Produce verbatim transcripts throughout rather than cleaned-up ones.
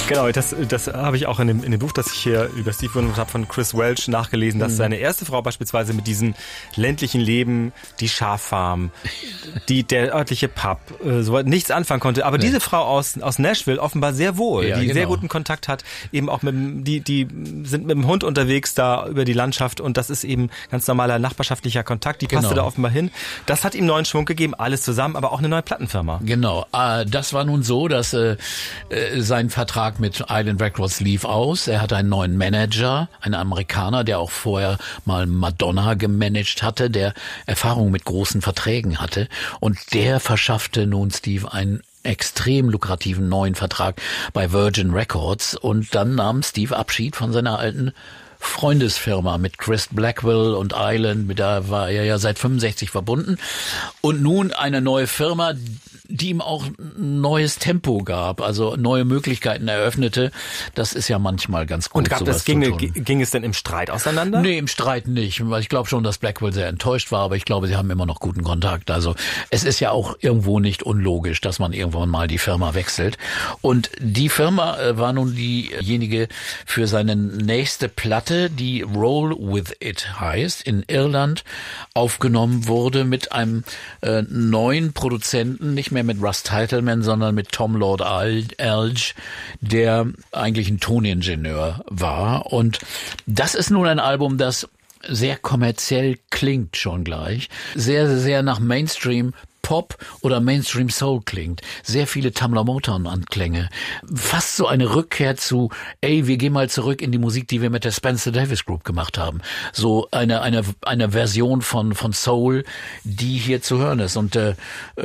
Genau, das, das habe ich auch in dem, in dem Buch, das ich hier über Steve Wonder habe, von Chris Welch nachgelesen, dass mhm. seine erste Frau beispielsweise mit diesem ländlichen Leben, die Schaffarm, die, der örtliche Pub, äh, so nichts anfangen konnte. Aber nee. diese Frau aus, aus Nashville offenbar sehr wohl, ja, die genau. sehr guten Kontakt hat, eben auch mit dem, die, die sind mit dem Hund unterwegs da über die Landschaft und das ist eben ganz normaler nachbarschaftlicher Kontakt, die passte genau. da offenbar hin. Das hat ihm neuen Schwung gegeben, alles zusammen, aber auch eine neue Plattenfirma. Genau, äh, das war nun so, dass äh, sein Vertrag mit Island Records lief aus. Er hatte einen neuen Manager, einen Amerikaner, der auch vorher mal Madonna gemanagt hatte, der Erfahrung mit großen Verträgen hatte. Und der verschaffte nun Steve einen extrem lukrativen neuen Vertrag bei Virgin Records. Und dann nahm Steve Abschied von seiner alten Freundesfirma mit Chris Blackwell und Island, mit der war er ja seit fünfundsechzig verbunden. Und nun eine neue Firma, die ihm auch ein neues Tempo gab, also neue Möglichkeiten eröffnete. Das ist ja manchmal ganz gut. Und gab das, ging, ging es denn im Streit auseinander? Nee, im Streit nicht, weil ich glaube schon, dass Blackwell sehr enttäuscht war, aber ich glaube, sie haben immer noch guten Kontakt. Also es ist ja auch irgendwo nicht unlogisch, dass man irgendwann mal die Firma wechselt. Und die Firma äh, war nun diejenige für seine nächste Platte, die Roll With It heißt, in Irland aufgenommen wurde mit einem äh, neuen Produzenten, nicht mehr mit Russ Titelman, sondern mit Tom Lord Alge, der eigentlich ein Toningenieur war. Und das ist nun ein Album, das sehr kommerziell klingt schon gleich, sehr, sehr nach Mainstream Pop oder Mainstream Soul klingt. Sehr viele Tamla Motown Anklänge. Fast so eine Rückkehr zu, ey, wir gehen mal zurück in die Musik, die wir mit der Spencer Davis Group gemacht haben. So eine eine eine Version von von Soul, die hier zu hören ist. Und äh,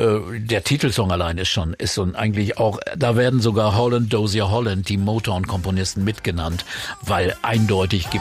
der Titelsong allein ist schon ist so eigentlich auch, da werden sogar Holland, Dozier Holland, die Motown Komponisten mitgenannt, weil eindeutig gibt